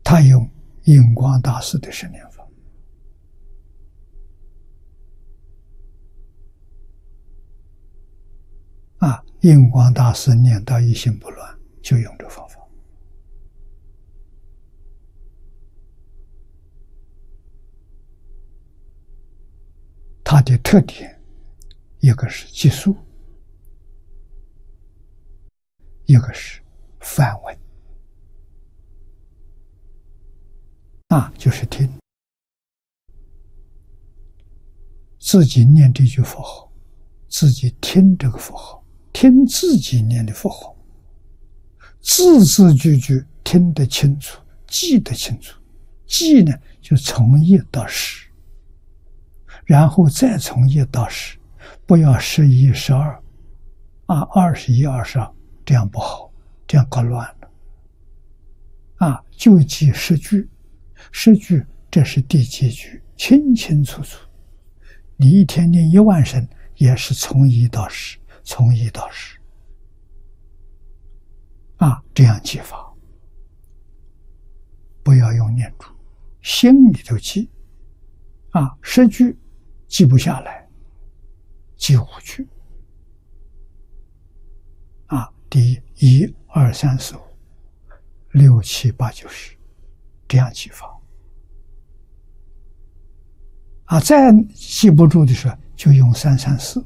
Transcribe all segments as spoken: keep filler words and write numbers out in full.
他用印光大师的十念法，啊，印光大师念到一心不乱，就用这方法。它的特点，一个是计数，一个是梵文，啊，就是听，自己念这句佛号，自己听这个佛号，听自己念的佛号，字字句句听得清楚，记得清楚，记呢就从一到十。然后再从一到十，不要十一、十二，啊，二十一、二十二，这样不好，这样搞乱了。啊，就记十句，十句这是第几句，清清楚楚。你一天念一万声，也是从一到十，从一到十，啊，这样记法，不要用念珠，心里头记，啊，十句。记不下来，记五句。啊，第一，一、二、三、四、五、六、七、八、九、十，这样记法。啊，再记不住的时候，就用三三四。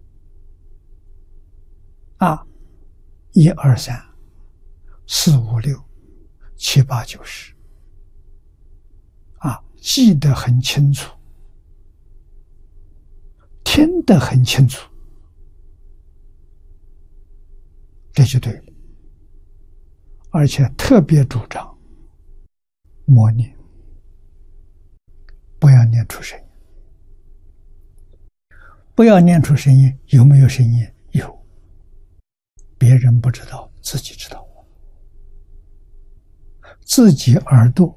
啊，一二三，四五六，七八九十。啊，记得很清楚。听得很清楚，这就对了。而且特别主张默念，不要念出声音。不要念出声音，有没有声音？有，别人不知道，自己知道。自己耳朵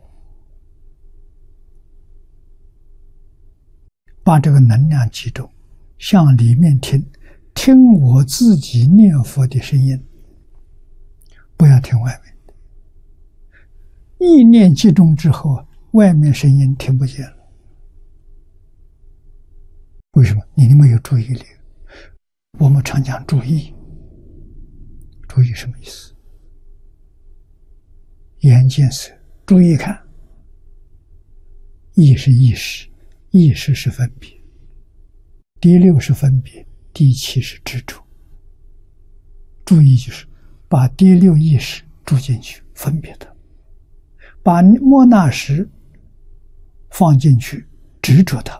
把这个能量集中，向里面听，听我自己念佛的声音，不要听外面的。意念集中之后，外面声音听不见了。为什么？你没有注意力。我们常讲注意，注意什么意思？眼见色，注意看。意是意识，意识是分别。第六是分别，第七是执着。注意就是把第六意识注进去，分别的；把莫那识放进去，执着它。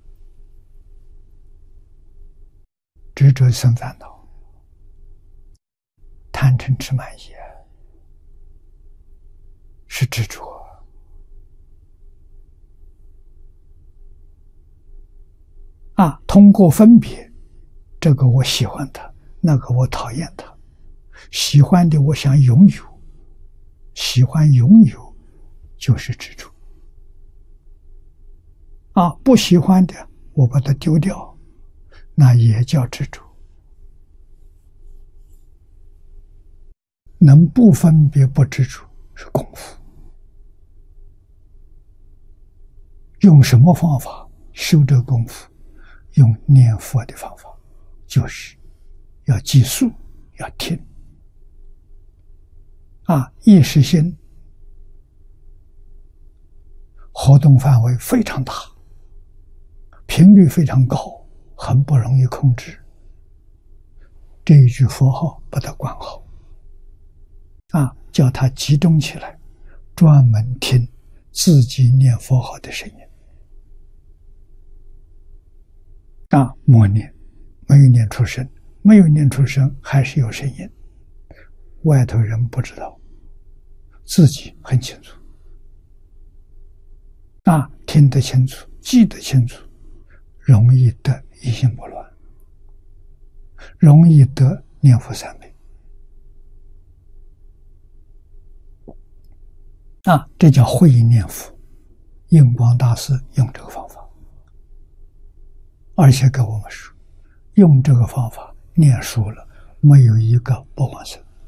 执着生烦恼，贪嗔痴慢疑是执着。啊，通过分别，这个我喜欢他，那个我讨厌他。喜欢的我想拥有，喜欢拥有就是执着。啊，不喜欢的我把它丢掉，那也叫执着。能不分别不执着是功夫。用什么方法修这个功夫？用念佛的方法，就是要记数，要听。啊，意识心活动范围非常大，频率非常高，很不容易控制。这一句佛号把它管好，啊，叫它集中起来，专门听自己念佛号的声音。啊，默念，没有念出声，没有念出声，还是有声音，外头人不知道，自己很清楚。啊，听得清楚，记得清楚，容易得一心不乱，容易得念佛三昧。啊，这叫会念佛。印光大师用这个方法。而且跟我们说，用这个方法念熟了，没有一个不往生。